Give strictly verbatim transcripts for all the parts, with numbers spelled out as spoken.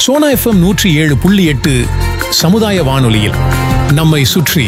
Sona FM நூற்றி ஏழு புள்ளி எட்டு சமுதாய வானொலியில் நம்மை சுற்றி.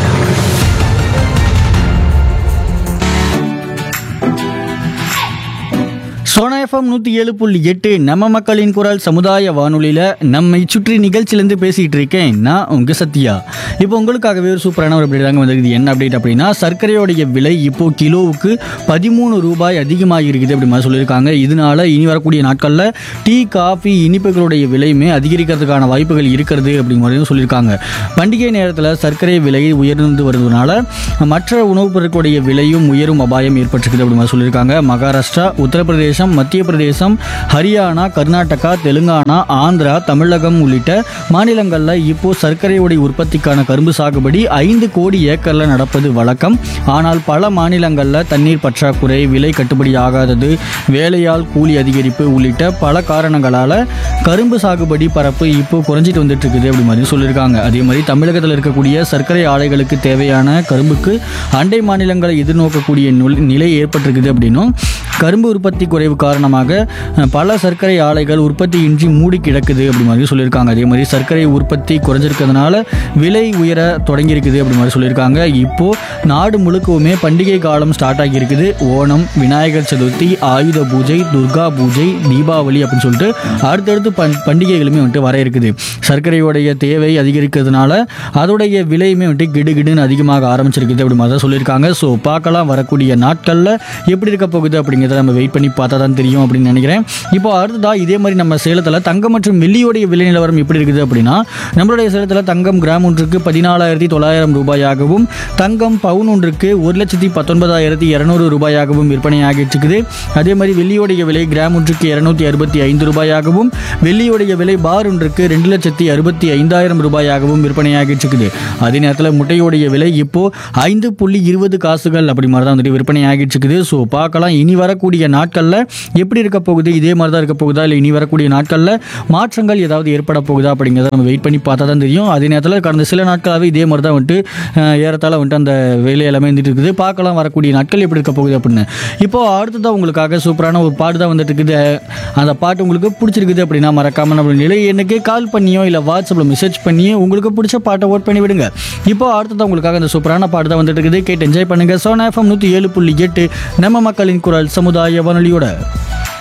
சோனா எஃப்எம் நூற்றி ஏழு புள்ளி எட்டு நம்ம மக்களின் குரல் சமுதாய வானொலியில் நம்மை சுற்றி நிகழ்ச்சியிலேருந்து பேசிகிட்டு இருக்கேன் நான் உங்கள் சத்யா. இப்போ உங்களுக்காகவே ஒரு சூப்பரான ஒரு அப்டேட் தாங்க வந்திருக்குது. என்ன அப்டேட் அப்படின்னா, சர்க்கரையோடைய விலை இப்போது கிலோவுக்கு பதிமூணு ரூபாய் அதிகமாக இருக்குது அப்படி மாதிரி சொல்லியிருக்காங்க. இதனால இனி வரக்கூடிய நாட்களில் டீ, காஃபி, இனிப்புகளுடைய விலையுமே அதிகரிக்கிறதுக்கான வாய்ப்புகள் இருக்கிறது அப்படிங்கிற மாதிரியும் சொல்லியிருக்காங்க. பண்டிகை நேரத்தில் சர்க்கரை விலை உயர்ந்து வருவதனால மற்ற உணவுப் பொருட்களுடைய விலையும் உயரும் அபாயம் ஏற்பட்டிருக்குது அப்படி மாதிரி சொல்லியிருக்காங்க. மகாராஷ்டிரா, உத்தரப்பிரதேசம், மத்திய பிரதேசம், ஹரியானா, கர்நாடகா, தெலுங்கானா, ஆந்திரா, தமிழகம் உள்ளிட்ட மாநிலங்களில் இப்போ சர்க்கரையோடைய உற்பத்திக்கான கரும்பு சாகுபடி ஐந்து கோடி ஏக்கரில் நடப்பது வழக்கம். ஆனால் பல மாநிலங்களில் தண்ணீர் பற்றாக்குறை, விலை கட்டுப்படி ஆகாதது, வேலையால் கூலி அதிகரிப்பு உள்ளிட்ட பல காரணங்களால் கரும்பு சாகுபடி பரப்பு இப்போ குறைஞ்சிட்டு வந்துட்டு இருக்குது அப்படி மாதிரி சொல்லியிருக்காங்க. அதே மாதிரி தமிழகத்தில் இருக்கக்கூடிய சர்க்கரை ஆலைகளுக்கு தேவையான கரும்புக்கு அண்டை மாநிலங்களை எதிர்நோக்கக்கூடிய நிலை ஏற்பட்டிருக்குது அப்படின்னும், கரும்பு உற்பத்தி குறைவு காரணமாக பல சர்க்கரை ஆலைகள் உற்பத்தியின்றி மூடி கிடக்குது அப்படி மாதிரி சொல்லியிருக்காங்க. அதே மாதிரி சர்க்கரை உற்பத்தி குறைஞ்சிருக்கிறதுனால விலை உயர தொடங்கியிருக்குது அப்படி மாதிரி சொல்லியிருக்காங்க. இப்போது நாடு முழுக்கவுமே பண்டிகை காலம் ஸ்டார்ட் ஆகியிருக்குது. ஓணம், விநாயகர் சதுர்த்தி, ஆயுத பூஜை, துர்கா பூஜை, தீபாவளி அப்படின்னு சொல்லிட்டு அடுத்தடுத்து பண் பண்டிகைகளுமே வந்துட்டு வர இருக்குது. சர்க்கரையோடைய தேவை அதிகரிக்கிறதுனால அதோடைய விலையுமே வந்துட்டு கிடுகிடுன்னு அதிகமாக ஆரம்பிச்சிருக்குது அப்படி மாதிரி தான் சொல்லியிருக்காங்க. ஸோ பார்க்கலாம் வரக்கூடிய நாட்களில் எப்படி இருக்க போகுது அப்படிங்கிறத நம்ம வெயிட் பண்ணி பார்த்தா தான் தெரியும் அப்படின்னு நினைக்கிறேன். இப்போ அடுத்ததா இதே மாதிரி நம்ம சேலத்தில் தங்கம் மற்றும் வெள்ளியோடைய விலை நிலவரம் எப்படி இருக்குது அப்படின்னா, நம்மளுடைய சேலத்தில் தங்கம் கிராம் ஒன்றுக்கு பதினாலாயிரத்தி தொள்ளாயிரம் ரூபாயாகவும், தங்கம் பவுன் ஒன்றுக்கு ஒரு லட்சத்தி பத்தொன்பதாயிரத்தி இரநூறு ரூபாயாகவும் விற்பனை ஆகிட்டு இருக்குது. அதே மாதிரி வெள்ளியோடைய விலை கிராம் ஒன்றுக்கு இருநூத்தி அறுபத்தி ஐந்து ரூபாயாகவும், வெள்ளியோடைய விலை பார் ஒன்றுக்கு ரெண்டு லட்சத்தி அறுபத்தி ஐந்தாயிரம் ரூபாயாகவும் விற்பனை ஆகிட்டு இருக்குது. அதே நேரத்தில் முட்டையோடைய விலை இப்போ ஐந்து புள்ளி இருபது காசுகள் அப்படி மாதிரி தான் வந்துட்டு விற்பனை ஆகிட்டு இருக்குது. ஸோ பார்க்கலாம் இனி வரக்கூடிய நாட்களில் எப்படி இருக்க போகுது, இதே மாதிரி தான் இருக்க போகுதா, இல்லை இனி வரக்கூடிய நாட்களில் மாற்றங்கள் ஏதாவது ஏற்பட போகுதா அப்படிங்கிறத நம்ம வெயிட் பண்ணி பார்த்தா தான் தெரியும். அதே நேரத்தில் கடந்த சில நாட்களாகவே இதே மாதிரி தான் வந்துட்டு ஏறத்தாழ வந்துட்டு அந்த வேலை எல்லாமே இருந்துட்டு இருக்குது. பார்க்கலாம் வரக்கூடிய நாட்கள் எப்படி இருக்க போகுது அப்படின்னு. இப்போ அடுத்ததான் உங்களுக்காக சூப்பரான ஒரு பாட்டு தான் வந்துட்டு இருக்குது. அந்த பாட்டு உங்களுக்கு பிடிச்சிருக்குது அப்படின்னா மறக்காமல் நம்ம நிலை எண்ணுக்கு கால் பண்ணியோ இல்லை வாட்ஸ்அப்பில் மெசேஜ் பண்ணியோ உங்களுக்கு பிடிச்ச பாட்டை ஓட் பண்ணி விடுங்க. இப்போ அடுத்ததான் உங்களுக்காக அந்த சூப்பரான பாட்டு தான் வந்துட்டு இருக்குது. கேட்டு என்ஜாய் பண்ணுங்க. சோனா எஃப்எம் நூற்றி ஏழு புள்ளி எட்டு நம்ம மக்களின் குரல் சமுதாய வானொலியோட.